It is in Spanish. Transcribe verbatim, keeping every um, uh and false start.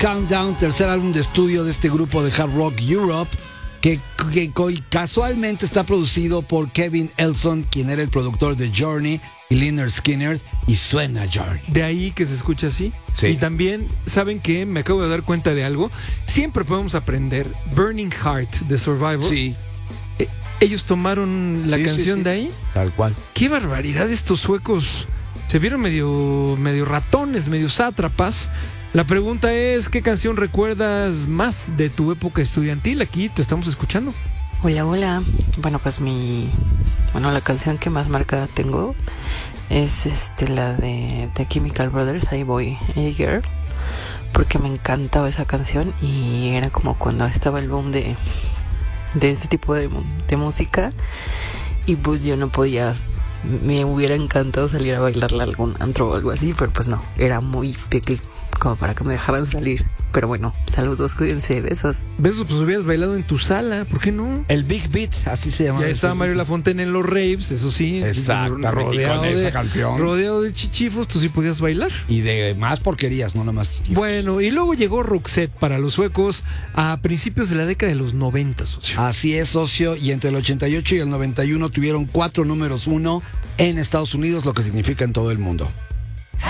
Countdown, tercer álbum de estudio de este grupo de hard rock Europe, que, que, que casualmente está producido por Kevin Elson, quien era el productor de Journey y Lynyrd Skynyrd, y suena Journey. De ahí que se escucha así. Sí. Y también, ¿saben qué? Me acabo de dar cuenta de algo. Siempre podemos aprender. Burning Heart de Survivor. Sí. Eh, ellos tomaron la Sí, canción sí, sí. de ahí. Tal cual. Qué barbaridad, estos suecos se vieron medio, medio ratones, medio sátrapas. La pregunta es, ¿qué canción recuerdas más de tu época estudiantil? Aquí te estamos escuchando. Hola, hola. Bueno, pues mi... Bueno, la canción que más marcada tengo es este la de The Chemical Brothers, Hey Boy, Hey Girl, porque me encantaba esa canción y era como cuando estaba el boom de, de este tipo de, de música, y pues yo no podía... Me hubiera encantado salir a bailarla a algún antro o algo así, pero pues no, era muy pequeño como para que me dejaran salir. Pero bueno, saludos, cuídense, besos. Besos, pues hubieras bailado en tu sala, ¿por qué no? El Big Beat, así se llama. Ya estaba Mario Lafontaine en los raves, eso sí. Exactamente, rodeado y con esa de, canción. rodeado de chichifos, tú sí podías bailar. Y de más porquerías, no nomás. Bueno, y luego llegó Roxette para los suecos a principios de la década de los noventa, socio. Así es, socio, y entre el ochenta y ocho y el noventa y uno tuvieron cuatro números uno en Estados Unidos, lo que significa en todo el mundo.